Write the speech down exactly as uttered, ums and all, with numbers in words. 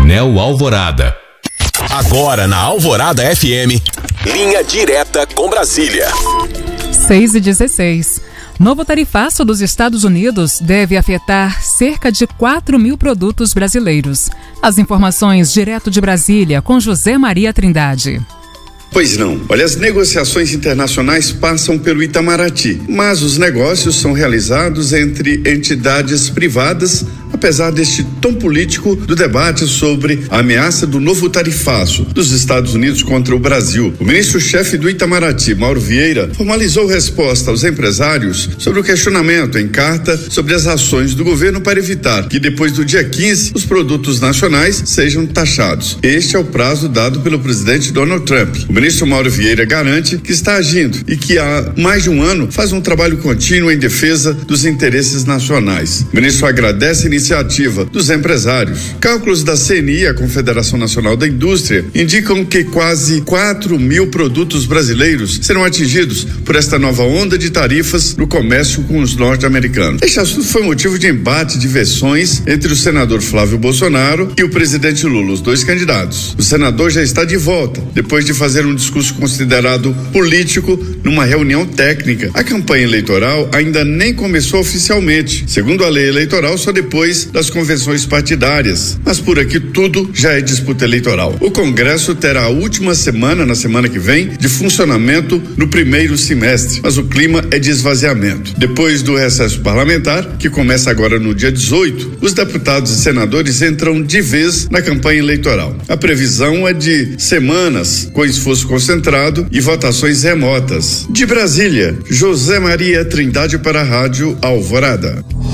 Painel Alvorada. Agora na Alvorada F M, linha direta com Brasília. seis e dezesseis. Novo tarifaço dos Estados Unidos deve afetar cerca de quatro mil produtos brasileiros. As informações direto de Brasília com José Maria Trindade. Pois não. Olha, as negociações internacionais passam pelo Itamaraty, mas os negócios são realizados entre entidades privadas, apesar deste tom político do debate sobre a ameaça do novo tarifaço dos Estados Unidos contra o Brasil. O ministro-chefe do Itamaraty, Mauro Vieira, formalizou resposta aos empresários sobre o questionamento em carta sobre as ações do governo para evitar que depois do dia quinze os produtos nacionais sejam taxados. Este é o prazo dado pelo presidente Donald Trump. O ministro Mauro Vieira garante que está agindo e que há mais de um ano faz um trabalho contínuo em defesa dos interesses nacionais. O ministro agradece a iniciativa dos empresários. Cálculos da C N I, a Confederação Nacional da Indústria, indicam que quase quatro mil produtos brasileiros serão atingidos por esta nova onda de tarifas no comércio com os norte-americanos. Este assunto foi motivo de embate de versões entre o senador Flávio Bolsonaro e o presidente Lula, os dois candidatos. O senador já está de volta, depois de fazer um discurso considerado político numa reunião técnica. A campanha eleitoral ainda nem começou oficialmente. Segundo a lei eleitoral, só depois das convenções partidárias. Mas por aqui tudo já é disputa eleitoral. O Congresso terá a última semana, na semana que vem, de funcionamento no primeiro semestre, mas o clima é de esvaziamento. Depois do recesso parlamentar, que começa agora no dia dezoito, os deputados e senadores entram de vez na campanha eleitoral. A previsão é de semanas com esforço concentrado e votações remotas. De Brasília, José Maria Trindade para a Rádio Alvorada.